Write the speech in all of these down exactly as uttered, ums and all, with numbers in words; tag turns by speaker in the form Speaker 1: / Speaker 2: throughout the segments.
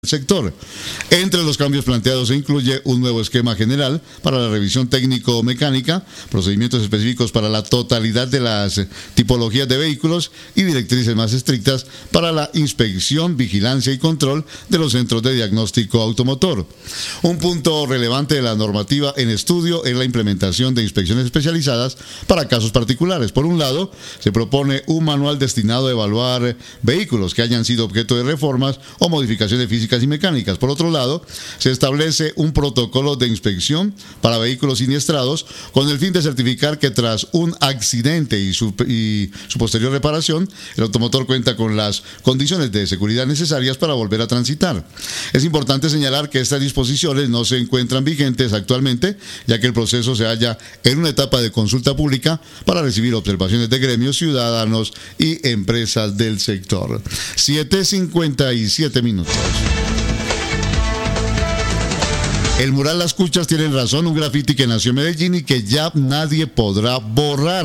Speaker 1: sector. Entre los cambios planteados se incluye un nuevo esquema general para la revisión técnico-mecánica, procedimientos específicos para la totalidad de las tipologías de vehículos y directrices más estrictas para la inspección, vigilancia y control de los centros de diagnóstico automotor. Un punto relevante de la normativa en estudio es la implementación de inspecciones especializadas para casos particulares. Por un lado, se propone un manual destinado a evaluar vehículos que hayan sido objeto de reformas o modificaciones físicas y mecánicas. Por otro lado, se establece un protocolo de inspección para vehículos siniestrados con el fin de certificar que tras un accidente y su, y su posterior reparación, el automotor cuenta con las condiciones de seguridad necesarias para volver a transitar. Es importante señalar que estas disposiciones no se encuentran vigentes actualmente, ya que el proceso se halla en una etapa de consulta pública para recibir observaciones de gremios, ciudadanos y empresas del sector. siete cincuenta y siete minutos. El mural Las Cuchas tienen razón, un graffiti que nació en Medellín y que ya nadie podrá borrar.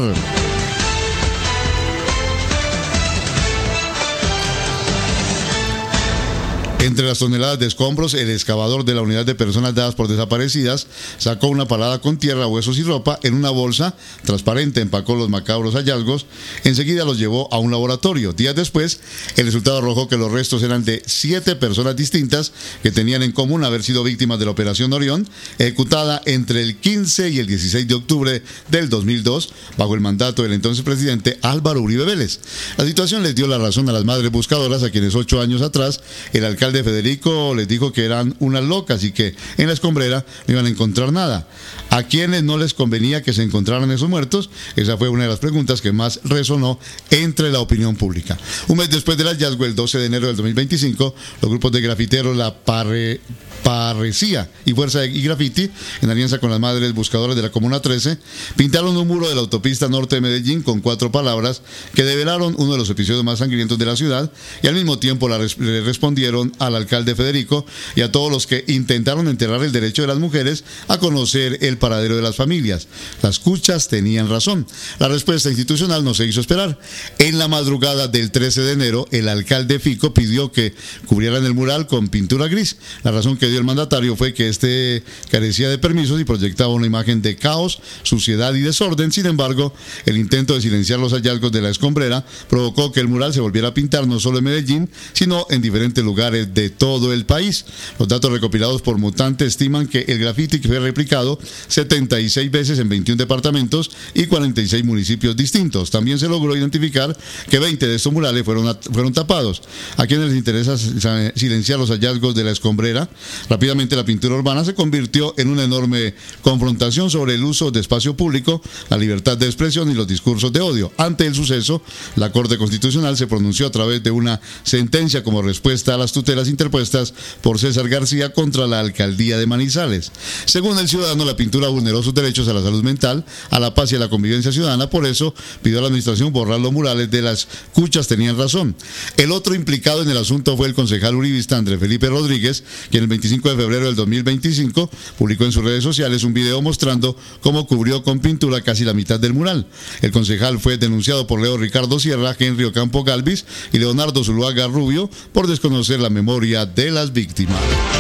Speaker 1: Entre las toneladas de escombros, el excavador de la unidad de personas dadas por desaparecidas sacó una palada con tierra, huesos y ropa en una bolsa transparente, empacó los macabros hallazgos, enseguida los llevó a un laboratorio. Días después, el resultado arrojó que los restos eran de siete personas distintas que tenían en común haber sido víctimas de la Operación Orión, ejecutada entre el quince y el dieciséis de octubre del dos mil dos, bajo el mandato del entonces presidente Álvaro Uribe Vélez. La situación les dio la razón a las madres buscadoras, a quienes ocho años atrás el alcalde de Federico les dijo que eran unas locas y que en la escombrera no iban a encontrar nada. ¿A quienes no les convenía que se encontraran esos muertos? Esa fue una de las preguntas que más resonó entre la opinión pública. Un mes después del hallazgo, el doce de enero del dos mil veinticinco, los grupos de grafiteros La Parre, Parresía y Fuerza y Graffiti, en alianza con las madres buscadoras de la Comuna trece, pintaron un muro de la autopista norte de Medellín con cuatro palabras que develaron uno de los episodios más sangrientos de la ciudad y al mismo tiempo la res- le respondieron al alcalde Federico y a todos los que intentaron enterrar el derecho de las mujeres a conocer el paradero de las familias. Las Cuchas tenían razón. La respuesta institucional no se hizo esperar. En la madrugada del trece de enero, el alcalde Fico pidió que cubrieran el mural con pintura gris. La razón que dio el mandatario fue que este carecía de permisos y proyectaba una imagen de caos, suciedad y desorden. Sin embargo, el intento de silenciar los hallazgos de la escombrera provocó que el mural se volviera a pintar no solo en Medellín, sino en diferentes lugares de todo el país. Los datos recopilados por Mutante estiman que el graffiti fue replicado setenta y seis veces en veintiún departamentos y cuarenta y seis municipios distintos. También se logró identificar que veinte de estos murales fueron, fueron tapados. A quienes les interesa silenciar los hallazgos de la escombrera, rápidamente la pintura urbana se convirtió en una enorme confrontación sobre el uso de espacio público, la libertad de expresión y los discursos de odio. Ante el suceso, la Corte Constitucional se pronunció a través de una sentencia como respuesta a las tutelas interpuestas por César García contra la alcaldía de Manizales. Según el ciudadano, la pintura vulneró sus derechos a la salud mental, a la paz y a la convivencia ciudadana. Por eso pidió a la administración borrar los murales de Las Cuchas. Tenían razón. El otro implicado en el asunto fue el concejal uribista Andrés Felipe Rodríguez, quien el veinticinco de febrero del dos mil veinticinco publicó en sus redes sociales un video mostrando cómo cubrió con pintura casi la mitad del mural. El concejal fue denunciado por Leo Ricardo Sierra, Henry Ocampo Galvis y Leonardo Zuluaga Rubio por desconocer la memoria de las víctimas.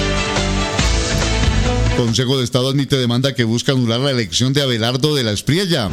Speaker 1: Consejo de Estado admite demanda que busca anular la elección de Abelardo de la Espriella.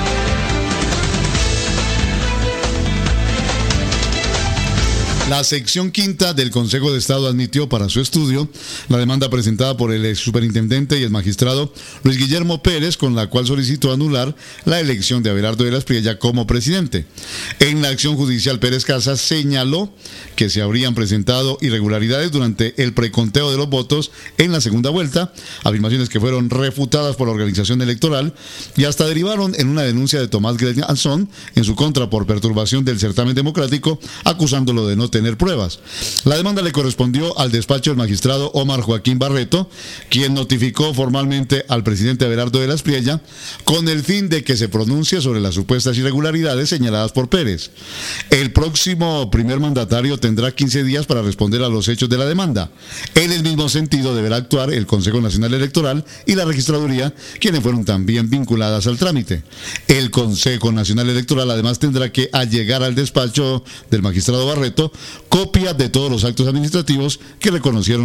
Speaker 1: La sección quinta del Consejo de Estado admitió para su estudio la demanda presentada por el ex superintendente y el magistrado Luis Guillermo Pérez, con la cual solicitó anular la elección de Abelardo de la Espriella como presidente. En la acción judicial, Pérez Casas señaló que se habrían presentado irregularidades durante el preconteo de los votos en la segunda vuelta, afirmaciones que fueron refutadas por la organización electoral y hasta derivaron en una denuncia de Tomás Gleanzón en su contra por perturbación del certamen democrático, acusándolo de no tener pruebas. La demanda le correspondió al despacho del magistrado Omar Joaquín Barreto, quien notificó formalmente al presidente Abelardo de la Espriella con el fin de que se pronuncie sobre las supuestas irregularidades señaladas por Pérez. El próximo primer mandatario tendrá quince días para responder a los hechos de la demanda. En el mismo sentido deberá actuar el Consejo Nacional Electoral y la Registraduría, quienes fueron también vinculadas al trámite. El Consejo Nacional Electoral además tendrá que allegar al despacho del magistrado Barreto copia de todos los actos administrativos que reconocieron